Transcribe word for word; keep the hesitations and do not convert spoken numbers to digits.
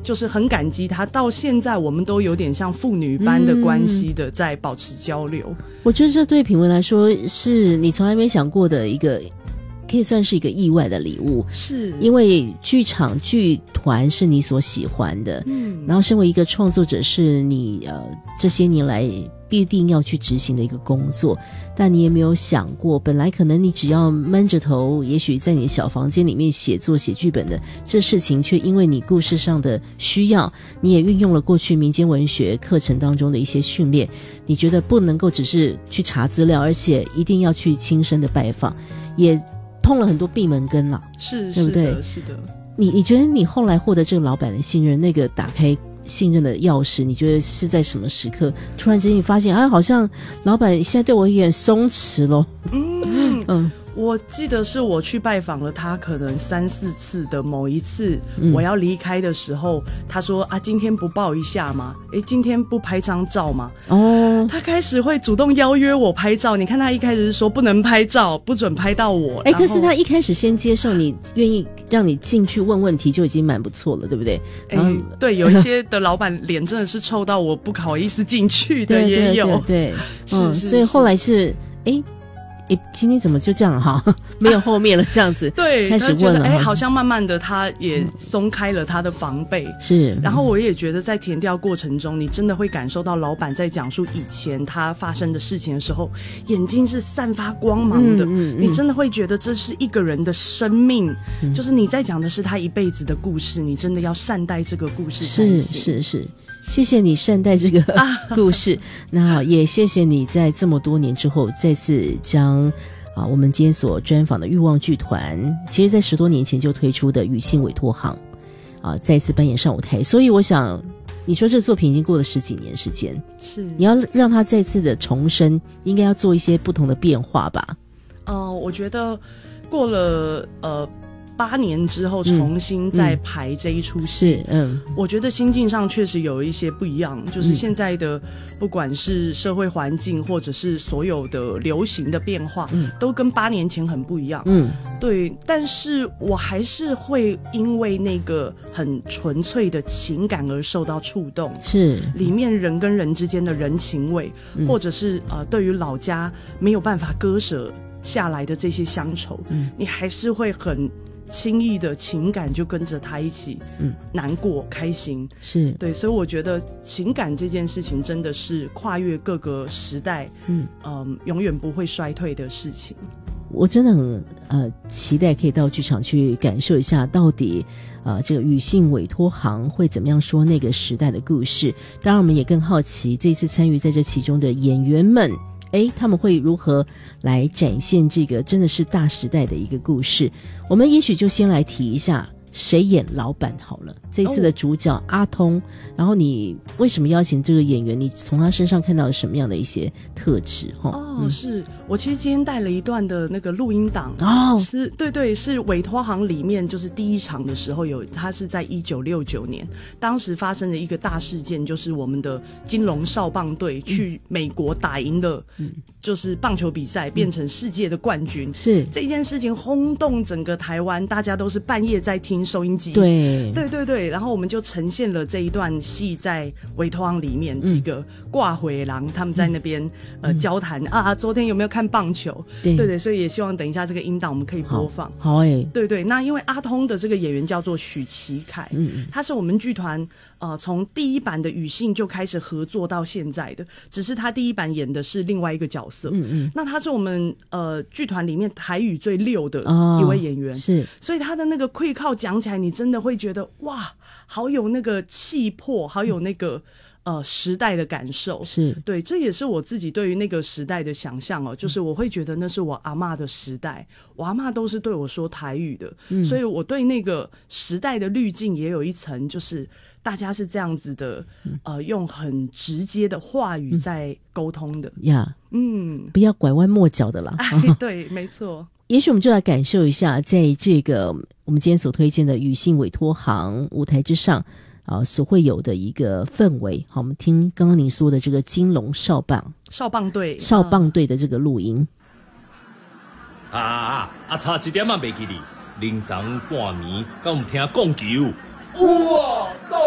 就是很感激他，到现在我们都有点像父女般的关系的在保持交流。嗯、 我觉得这对品文来说是你从来没想过的一个，可以算是一个意外的礼物， 是因为剧场剧团是你所喜欢的，嗯，然后身为一个创作者是你呃这些年来必定要去执行的一个工作，但你也没有想过，本来可能你只要闷着头，也许在你的小房间里面写作写剧本的这事情，却因为你故事上的需要，你也运用了过去民间文学课程当中的一些训练，你觉得不能够只是去查资料，而且一定要去亲身的拜访，也碰了很多闭门羹了， 是， 对不对？ 是的，是的。 你你觉得你后来获得这个老板的信任，那个打开信任的钥匙，你觉得是在什么时刻？突然之间你发现，哎，好像老板现在对我有点松弛咯。 嗯嗯。我记得是我去拜访了他可能三四次的某一次，嗯、我要离开的时候，他说啊，今天不抱一下吗？诶，今天不拍张照吗？哦，他开始会主动邀约我拍照。你看他一开始是说不能拍照，不准拍到我。诶， 可是他一开始先接受你，愿意让你进去问问题就已经蛮不错了，对不对？ 诶，对，有一些的老板脸真的是臭到我不好意思进去的也有。 对对对对，嗯，所以后来是诶。诶，今天怎么就这样哈？没有后面了，这样子。 对， 开始问了。 哎，好像慢慢的他也松开了他的防备。 是。 然后我也觉得在田调过程中，你真的会感受到老板在讲述以前他发生的事情的时候，眼睛是散发光芒的。嗯嗯嗯、你真的会觉得这是一个人的生命，嗯、就是你在讲的是他一辈子的故事，你真的要善待这个故事才行。 是是是。谢谢你善待这个故事，那也谢谢你在这么多年之后再次将啊我们今天所专访的欲望剧团，其实在十多年前就推出的语性委托行啊再次扮演上舞台，所以我想你说这作品已经过了十几年时间， 是你要让它再次的重生，应该要做一些不同的变化吧？ 呃，我觉得过了呃。八年之后重新再排这一出戏，嗯，嗯我觉得心境上确实有一些不一样，就是现在的不管是社会环境或者是所有的流行的变化，嗯，都跟八年前很不一样，嗯，对，但是我还是会因为那个很纯粹的情感而受到触动， 是里面人跟人之间的人情味，嗯、或者是呃对于老家没有办法割舍下来的这些乡愁，嗯，你还是会很轻易的情感就跟着他一起，嗯，难过、开心， 是对，所以我觉得情感这件事情真的是跨越各个时代，嗯嗯、呃，永远不会衰退的事情。 我真的很呃期待可以到剧场去感受一下，到底呃这个语性委托行会怎么样说那个时代的故事。当然，我们也更好奇这次参与在这其中的演员们。诶，他们会如何来展现这个真的是大时代的一个故事？我们也许就先来提一下谁演老板好了。这次的主角、oh. 阿通，然后你为什么邀请这个演员？你从他身上看到了什么样的一些特质？哦， 嗯、是我其实今天带了一段的那个录音档哦， oh. 是对对，是委托行里面就是第一场的时候有，他是在一九六九年，当时发生的一个大事件，就是我们的金龙少棒队去美国打赢了，嗯，就是棒球比赛变成世界的冠军， 是、嗯、 这件事情轰动整个台湾，大家都是半夜在听收音机， 对对对对，然后我们就呈现了这一段戏在委托行里面，几个挂回廊他们在那边、嗯、呃交谈啊，昨天有没有看棒球？对对对，所以也希望等一下这个音档我们可以播放。 好哎、欸， 对对，那因为阿通的这个演员叫做许启凯，嗯，他是我们剧团呃从第一版的语性就开始合作到现在的，只是他第一版演的是另外一个角色，嗯嗯，那他是我们呃剧团里面台语最溜的一位演员，哦、 是， 所以他的那个会靠讲起来，你真的会觉得哇，好有那个气魄，好有那个。呃，时代的感受是对，这也是我自己对于那个时代的想象哦，就是我会觉得那是我阿嬷的时代，我阿嬷都是对我说台语的，嗯，所以我对那个时代的滤镜也有一层，就是大家是这样子的，嗯、呃，用很直接的话语在沟通的呀，嗯，不要拐弯抹角的啦， 哎，对，没错。 也许我们就来感受一下，在这个我们今天所推荐的语性委托行舞台之上。啊，所会有的一个氛围。好，我们听刚刚您说的这个金龙少棒少棒队少棒队的这个录音。 啊啊啊！差一点啊，袂记哩，凌晨半暝，敢有听讲球？ 有啊。